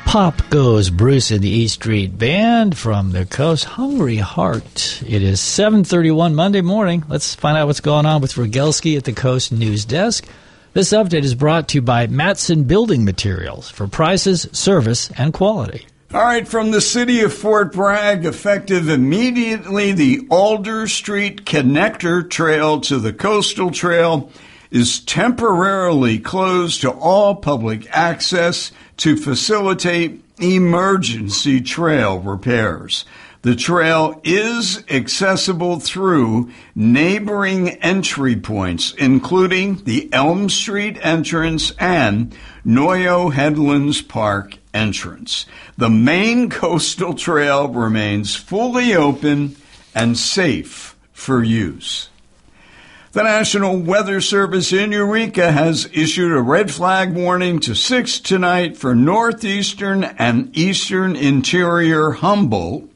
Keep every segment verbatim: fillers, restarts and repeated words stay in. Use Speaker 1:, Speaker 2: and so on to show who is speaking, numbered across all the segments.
Speaker 1: Pop goes Bruce and the E Street Band from the coast. Hungry Heart. It is seven thirty-one Monday morning. Let's find out what's going on with Rogelski at the Coast News Desk. This update is brought to you by Matson Building Materials for prices, service, and quality.
Speaker 2: All right, from the city of Fort Bragg, effective immediately, the Alder Street Connector Trail to the Coastal Trail is temporarily closed to all public access to facilitate emergency trail repairs. The trail is accessible through neighboring entry points, including the Elm Street entrance and Noyo Headlands Park entrance. The main coastal trail remains fully open and safe for use. The National Weather Service in Eureka has issued a red flag warning to six tonight for northeastern and eastern interior Humboldt,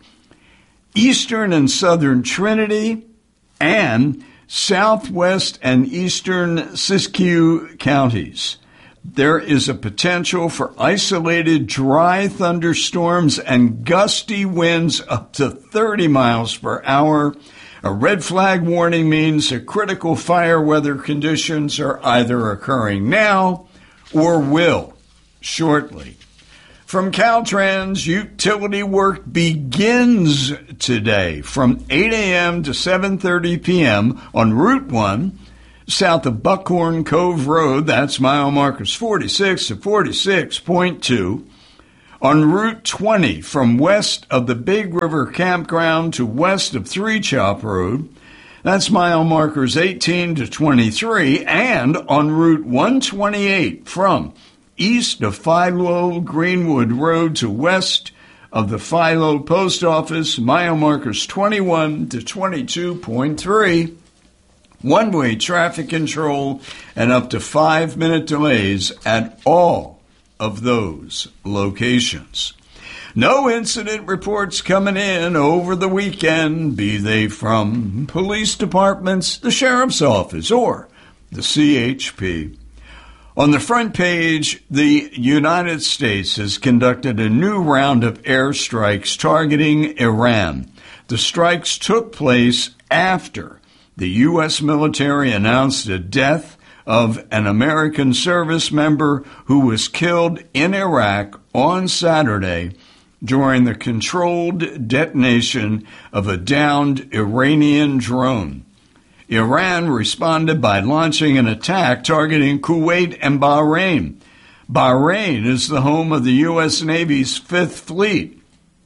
Speaker 2: eastern and southern Trinity, and southwest and eastern Siskiyou counties. There is a potential for isolated dry thunderstorms and gusty winds up to thirty miles per hour. A red flag warning means that critical fire weather conditions are either occurring now or will shortly. From Caltrans, utility work begins today from eight a.m. to seven thirty p.m. on Route one, south of Buckhorn Cove Road. That's mile markers forty-six to forty-six point two. On Route twenty, from west of the Big River Campground to west of Three Chop Road, that's mile markers eighteen to twenty-three, and on Route one twenty-eight, from east of Philo Greenwood Road to west of the Philo Post Office, mile markers twenty-one to twenty-two point three, one-way traffic control, and up to five-minute delays at all of those locations. No incident reports coming in over the weekend, be they from police departments, the sheriff's office, or the C H P. On the front page, the United States has conducted a new round of airstrikes targeting Iran. The strikes took place after the U S military announced a death of an American service member who was killed in Iraq on Saturday during the controlled detonation of a downed Iranian drone. Iran responded by launching an attack targeting Kuwait and Bahrain. Bahrain is the home of the U S Navy's Fifth Fleet.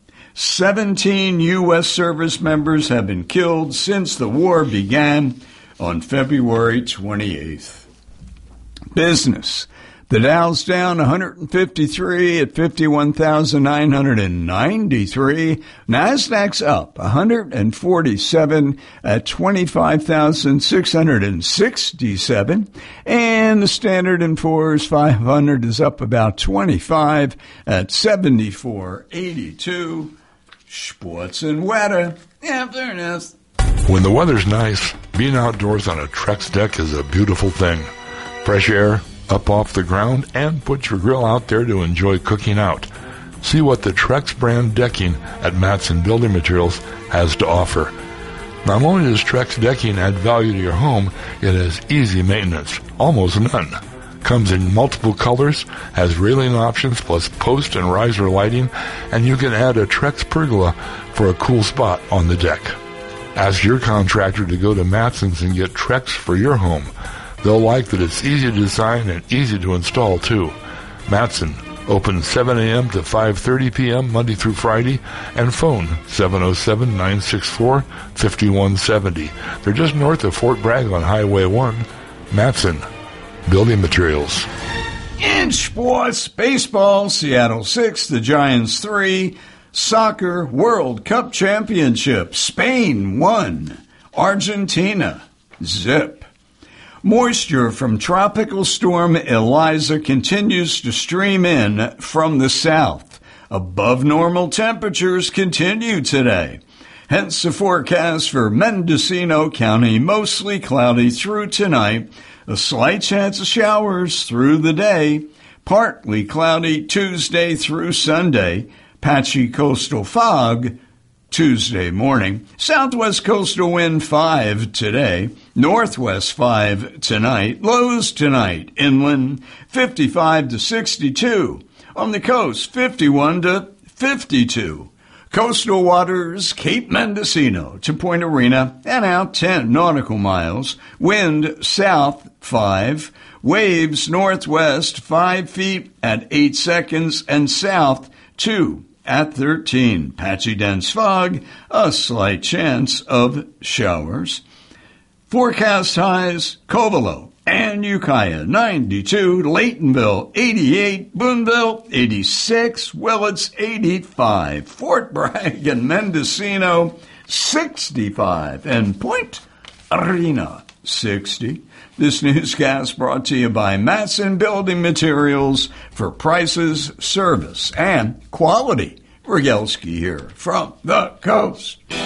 Speaker 2: Seventeen U S service members have been killed since the war began on February twenty-eighth. Business. The Dow's down one hundred fifty-three at fifty-one thousand nine hundred ninety-three. Nasdaq's up one hundred forty-seven at twenty-five thousand six hundred sixty-seven. And the Standard and Poor's five hundred is up about twenty-five at seventy-four eighty-two. Sports and weather. Afternoon.
Speaker 3: When the weather's nice, being outdoors on a Trex deck is a beautiful thing. Fresh air up off the ground, and put your grill out there to enjoy cooking out. See what the Trex brand decking at Matson Building Materials has to offer. Not only does Trex decking add value to your home, it has easy maintenance, almost none. Comes in multiple colors, has railing options plus post and riser lighting, and you can add a Trex pergola for a cool spot on the deck. Ask your contractor to go to Matson's and get Trex for your home. They'll like that it's easy to design and easy to install, too. Matson, open seven a.m. to five thirty p.m. Monday through Friday, and phone seven oh seven, nine six four, five one seven oh. They're just north of Fort Bragg on Highway one. Matson Building Materials.
Speaker 2: In sports, baseball, Seattle six, the Giants three. Soccer, World Cup Championship, Spain one. Argentina, zip. Moisture from Tropical Storm Eliza continues to stream in from the south. Above normal temperatures continue today. Hence the forecast for Mendocino County, mostly cloudy through tonight. A slight chance of showers through the day. partly cloudy Tuesday through Sunday. Patchy coastal fog Tuesday morning. Southwest coastal wind five today. Northwest five tonight. Lows tonight. Inland fifty-five to sixty-two. On the coast, fifty-one to fifty-two. Coastal waters, Cape Mendocino to Point Arena and out ten nautical miles. Wind south five. Waves northwest five feet at eight seconds and south two at thirteen. Patchy dense fog, a slight chance of showers. Forecast highs, Covelo and Ukiah, ninety-two, Laytonville, eighty-eight, Boonville, eighty-six, Willits, eighty-five, Fort Bragg and Mendocino, sixty-five, and Point Arena, sixty. This newscast brought to you by Matson Building Materials for prices, service, and quality. Rogalski here from the coast.